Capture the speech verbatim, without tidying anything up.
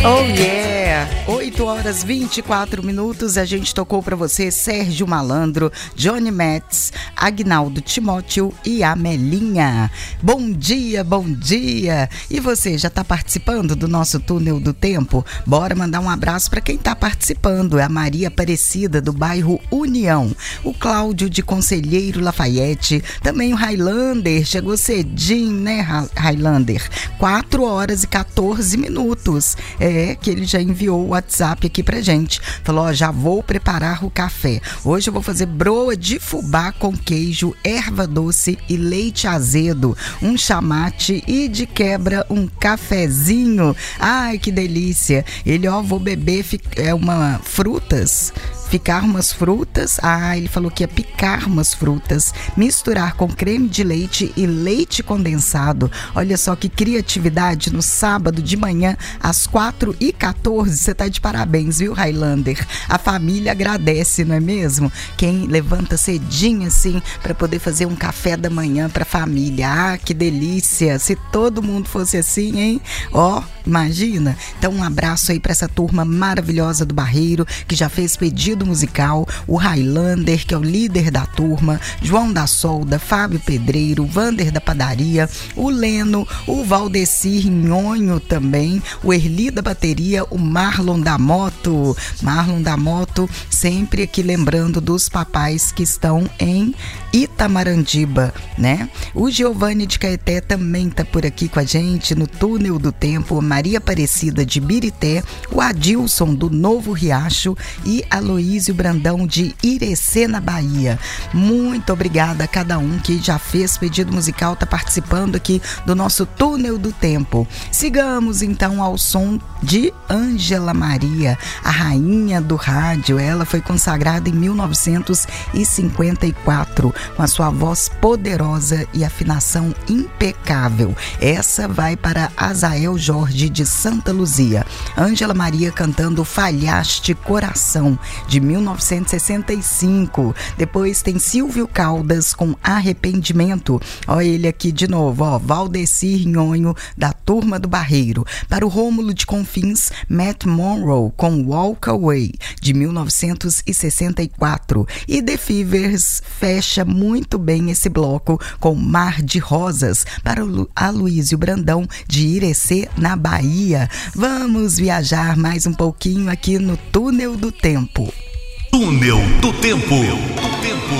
Oh yeah! oito horas e vinte e quatro minutos, a gente tocou pra você Sérgio Malandro, Johnny Metz, Agnaldo Timóteo e Amelinha. Bom dia, bom dia! E você, já tá participando do nosso Túnel do Tempo? Bora mandar um abraço pra quem tá participando. É a Maria Aparecida, do bairro União, o Cláudio de Conselheiro Lafayette, também o Highlander, chegou cedinho, né, Highlander? quatro horas e quatorze minutos. É, que ele já enviou o WhatsApp aqui pra gente. Falou, ó, já vou preparar o café. Hoje eu vou fazer broa de fubá com queijo, erva doce e leite azedo, um chamate e de quebra um cafezinho. Ai, que delícia. Ele, ó, vou beber é uma frutas. Ficar umas frutas, ah, ele falou que ia picar umas frutas, misturar com creme de leite e leite condensado. Olha só que criatividade no sábado de manhã, às quatro e quatorze. Você tá de parabéns, viu, Highlander? A família agradece, não é mesmo? Quem levanta cedinho assim para poder fazer um café da manhã pra família. Ah, que delícia! Se todo mundo fosse assim, hein? Ó, imagina. Então um abraço aí para essa turma maravilhosa do Barreiro, que já fez pedido musical, o Highlander, que é o líder da turma, João da Solda, Fábio Pedreiro, Vander da Padaria, o Leno, o Valdecir Nhonho também, o Erli da Bateria, o Marlon da Moto, Marlon da Moto, sempre aqui lembrando dos papais que estão em Itamarandiba, né? O Giovanni de Caeté também tá por aqui com a gente no Túnel do Tempo, Maria Aparecida de Birité, o Adilson do Novo Riacho e a Aloísio Brandão de Irecê, na Bahia. Muito obrigada a cada um que já fez pedido musical, tá participando aqui do nosso Túnel do Tempo. Sigamos então ao som de Ângela Maria, a rainha do rádio. Ela foi consagrada em mil novecentos e cinquenta e quatro com a sua voz poderosa e afinação impecável. Essa vai para Azael Jorge de Santa Luzia. Ângela Maria cantando Falhaste Coração, de mil novecentos e sessenta e cinco. Depois tem Silvio Caldas com Arrependimento. Olha ele aqui de novo, ó, Valdecir Nhonho, da Turma do Barreiro. Para o Rômulo de Confins, Matt Monroe com Walk Away, de mil novecentos e sessenta e quatro. E The Fevers fecha muito bem esse bloco com Mar de Rosas, para o Aloísio Brandão de Irecê, na Bahia. Vamos viajar mais um pouquinho aqui no Túnel do Tempo. Túnel do Tempo. Do Tempo.